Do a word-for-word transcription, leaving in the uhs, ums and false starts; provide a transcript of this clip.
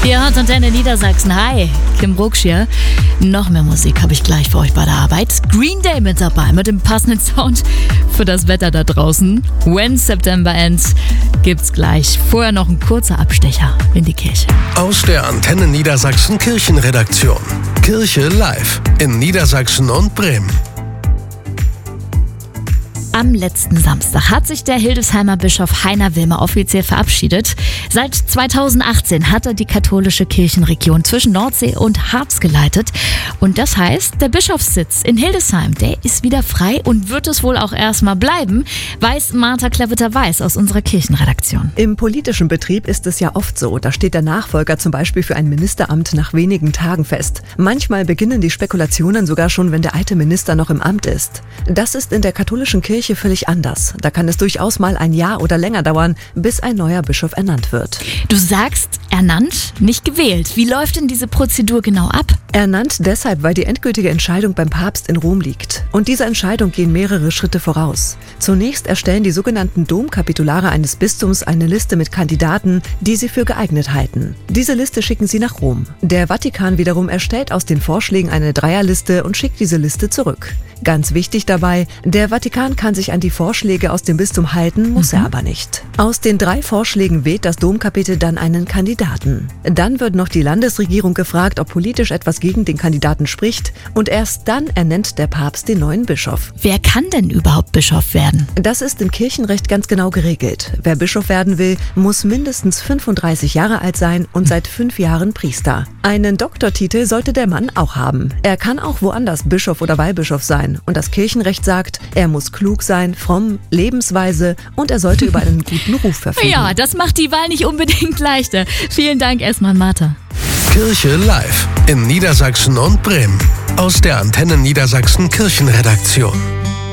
Ihr hört Antenne Niedersachsen. Hi, Kim Brucksch hier. Noch mehr Musik habe ich gleich für euch bei der Arbeit. Green Day mit dabei, mit dem passenden Sound für das Wetter da draußen. When September Ends gibt's gleich. Vorher noch ein kurzer Abstecher in die Kirche. Aus der Antenne Niedersachsen Kirchenredaktion. Kirche live in Niedersachsen und Bremen. Am letzten Samstag hat sich der Hildesheimer Bischof Heiner Wilmer offiziell verabschiedet. Seit zweitausendachtzehn hat er die katholische Kirchenregion zwischen Nordsee und Harz geleitet. Und das heißt, der Bischofssitz in Hildesheim, der ist wieder frei und wird es wohl auch erstmal bleiben, weiß Martha Kleveter-Weiß aus unserer Kirchenredaktion. Im politischen Betrieb ist es ja oft so, da steht der Nachfolger zum Beispiel für ein Ministeramt nach wenigen Tagen fest. Manchmal beginnen die Spekulationen sogar schon, wenn der alte Minister noch im Amt ist. Das ist in der katholischen Kirche völlig anders. Da kann es durchaus mal ein Jahr oder länger dauern, bis ein neuer Bischof ernannt wird. Du sagst ernannt, nicht gewählt. Wie läuft denn diese Prozedur genau ab? Ernannt deshalb, weil die endgültige Entscheidung beim Papst in Rom liegt. Und dieser Entscheidung gehen mehrere Schritte voraus. Zunächst erstellen die sogenannten Domkapitulare eines Bistums eine Liste mit Kandidaten, die sie für geeignet halten. Diese Liste schicken sie nach Rom. Der Vatikan wiederum erstellt aus den Vorschlägen eine Dreierliste und schickt diese Liste zurück. Ganz wichtig dabei, der Vatikan kann sich an die Vorschläge aus dem Bistum halten, muss mhm. er aber nicht. Aus den drei Vorschlägen wählt das Domkapitel dann einen Kandidaten. Dann wird noch die Landesregierung gefragt, ob politisch etwas gegen den Kandidaten spricht, und erst dann ernennt der Papst den neuen Bischof. Wer kann denn überhaupt Bischof werden? Das ist im Kirchenrecht ganz genau geregelt. Wer Bischof werden will, muss mindestens fünfunddreißig Jahre alt sein und seit fünf Jahren Priester. Einen Doktortitel sollte der Mann auch haben. Er kann auch woanders Bischof oder Weihbischof sein. Und das Kirchenrecht sagt, er muss klug sein, fromm, lebensweise und er sollte über einen guten Ruf verfügen. Ja, das macht die Wahl nicht unbedingt leichter. Vielen Dank erstmal, Martha. Kirche live in Niedersachsen und Bremen. Aus der Antenne Niedersachsen Kirchenredaktion.